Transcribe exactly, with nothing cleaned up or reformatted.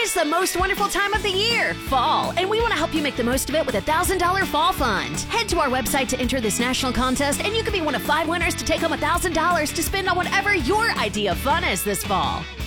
It's the most wonderful time of the year, fall, and we want to help you make the most of it with a one thousand dollars Fall Fund. Head to our website to enter this national contest, and you could be one of five winners to take home one thousand dollars to spend on whatever your idea of fun is this fall.